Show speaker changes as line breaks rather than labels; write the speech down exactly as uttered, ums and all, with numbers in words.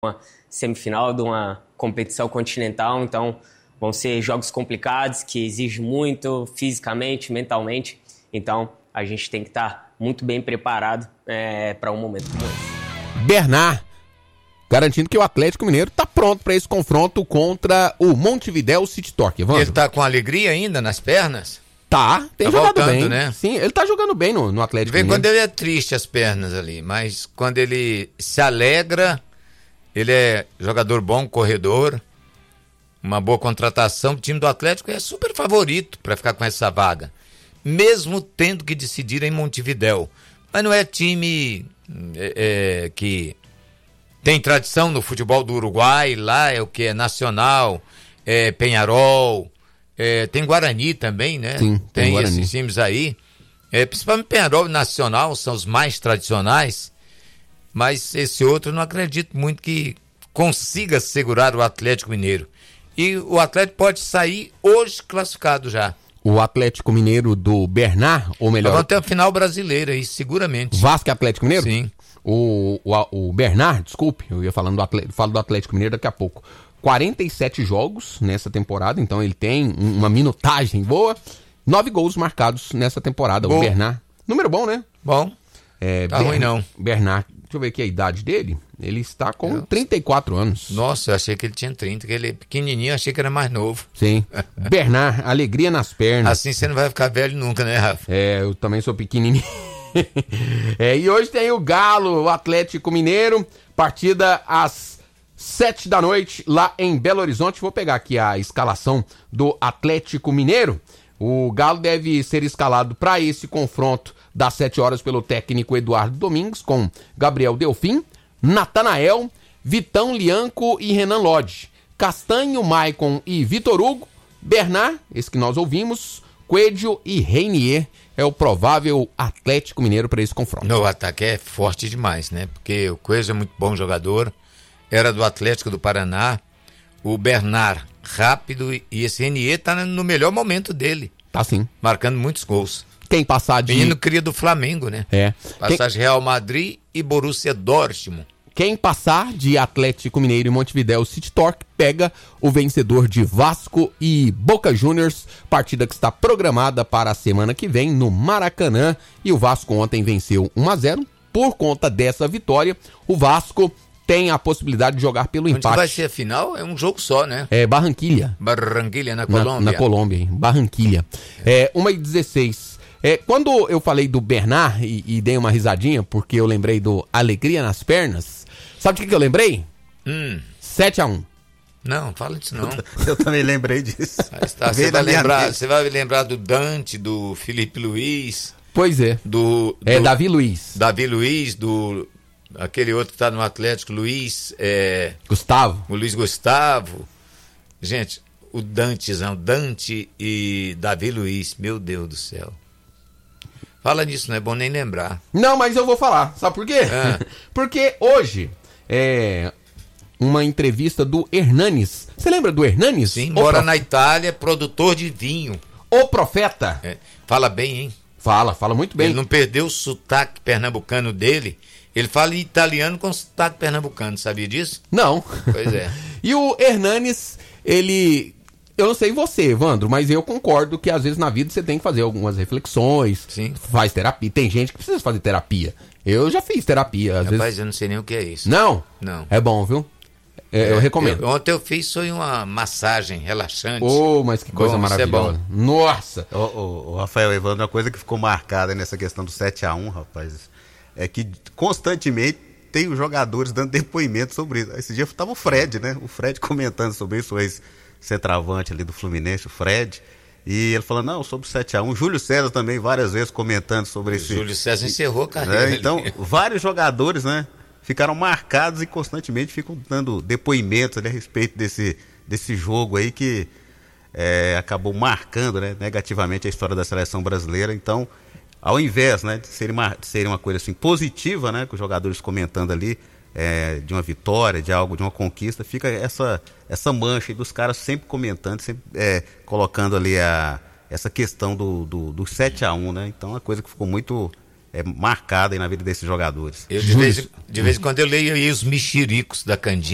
uma semifinal de uma competição continental, então vão ser jogos complicados, que exigem muito fisicamente, mentalmente, então a gente tem que estar muito bem preparado é, para um momento como esse.
Bernard, garantindo que o Atlético Mineiro está pronto para esse confronto contra o Montevidéu City Torque. Evandro?
Ele tá com alegria ainda nas pernas?
Tá, tem
tá
jogado
voltando,
bem.
Né?
Sim, ele tá jogando bem no, no Atlético
Vem
Mineiro.
quando ele é triste as pernas ali, mas quando ele se alegra, ele é jogador bom, corredor, uma boa contratação. O time do Atlético é super favorito para ficar com essa vaga, mesmo tendo que decidir em Montevidéu. Mas não é time é, é, que tem tradição no futebol do Uruguai, lá é o que é Nacional, é Peñarol, é, tem Guarani também, né?
Sim, tem,
tem
Guarani.
Esses times aí, é, principalmente Peñarol e Nacional são os mais tradicionais, mas esse outro eu não acredito muito que consiga segurar o Atlético Mineiro. E o Atlético pode sair hoje classificado já.
O Atlético Mineiro do Bernard, ou melhor...
Vamos ter a final brasileira aí, seguramente.
Vasco e Atlético Mineiro?
Sim.
O, o, o Bernard, desculpe, eu ia falando do Atlético, falo do Atlético Mineiro daqui a pouco. quarenta e sete jogos nessa temporada, então ele tem uma minutagem boa. Nove gols marcados nessa temporada. Bom. O Bernard. Número bom, né?
Bom.
É,
tá
Ber-
ruim não.
Bernard, deixa eu ver aqui a idade dele. Ele está com
eu...
trinta e quatro anos.
Nossa, eu achei que ele tinha trinta, que ele é pequenininho, eu achei que era mais novo.
Sim. Bernard, alegria nas pernas.
Assim você não vai ficar velho nunca, né, Rafa?
É, eu também sou pequenininho. É, e hoje tem o Galo, o Atlético Mineiro, partida às sete da noite lá em Belo Horizonte. Vou pegar aqui a escalação do Atlético Mineiro. O Galo deve ser escalado para esse confronto das sete horas pelo técnico Eduardo Domingues, com Gabriel Delfim, Natanael, Vitão Lianco e Renan Lodge, Castanho, Maicon e Vitor Hugo, Bernard, esse que nós ouvimos, Coelho e Reinier. É o provável Atlético Mineiro para esse confronto.
No ataque é forte demais, né? Porque o Coelho é muito bom jogador, era do Atlético do Paraná, o Bernard rápido e esse Reinier tá no melhor momento dele.
Tá sim.
Marcando muitos gols.
Quem passar de...
Menino cria do Flamengo, né?
É.
Passagem
Quem...
Real Madrid e Borussia Dortmund.
Quem passar de Atlético Mineiro e Montevidéu City Torque pega o vencedor de Vasco e Boca Juniors, partida que está programada para a semana que vem no Maracanã. E o Vasco ontem venceu um a zero. Por conta dessa vitória, o Vasco tem a possibilidade de jogar pelo
Onde
empate.
vai ser a final? É um jogo só, né?
É Barranquilha.
Barranquilha, na Colômbia.
Na, na Colômbia, em Barranquilha. É, uma e dezesseis. É, quando eu falei do Bernard e, e dei uma risadinha, porque eu lembrei do Alegria nas Pernas, sabe de que, que eu lembrei?
Hum.
sete a um.
Não, fala disso não.
Eu também lembrei disso.
Tá, você, vai lembrar, você vai lembrar do Dante, do Felipe Luiz.
Pois é.
Do, do
é Davi Luiz.
Davi Luiz, do aquele outro que tá no Atlético, Luiz. É,
Gustavo.
O Luiz Gustavo. Gente, o Dantezão, Dante e Davi Luiz, meu Deus do céu. Fala nisso, não é bom nem lembrar.
Não, mas eu vou falar. Sabe por quê?
Ah.
Porque hoje é uma entrevista do Hernanes. Você lembra do Hernanes?
Sim,
o
mora
prof...
na Itália, produtor de vinho.
O Profeta.
É, fala bem, hein?
Fala, fala muito bem.
Ele não perdeu o sotaque pernambucano dele. Ele fala italiano com sotaque pernambucano, sabia disso?
Não.
Pois é.
E o Hernanes, ele... Eu não sei você, Evandro, mas eu concordo que às vezes na vida você tem que fazer algumas reflexões.
Sim.
Faz terapia. Tem gente que precisa fazer terapia. Eu já fiz terapia. Às
Rapaz,
vezes...
eu não sei nem o que é isso.
Não?
Não.
É bom, viu? É, é, eu recomendo.
Eu, ontem eu fiz foi uma massagem relaxante.
Oh, mas que coisa
bom,
maravilhosa.
Isso é bom.
Nossa!
Ô, ô, ô, Rafael, Evandro, uma coisa que ficou marcada nessa questão do sete a um, rapaz, é que constantemente tem os jogadores dando depoimento sobre isso. Esse dia tava o Fred, né? O Fred comentando sobre isso, o ex-centroavante ali do Fluminense, o Fred. E ele falando, não, sobre o sete a um. Júlio César também várias vezes comentando sobre esse...
Júlio César encerrou a carreira.
Né? Então, vários jogadores, né, ficaram marcados e constantemente ficam dando depoimentos ali a respeito desse, desse jogo aí que é, acabou marcando, né, negativamente a história da seleção brasileira. Então, ao invés, né, de ser uma, de ser uma coisa assim positiva, né, com os jogadores comentando ali é, de uma vitória, de algo, de uma conquista, fica essa, essa mancha aí dos caras sempre comentando, sempre é, colocando ali a, essa questão do, do, do sete a um, né? Então, é uma coisa que ficou muito é, marcada aí na vida desses jogadores.
Eu, de, vez, de vez em quando eu leio aí os mexericos da Candinha.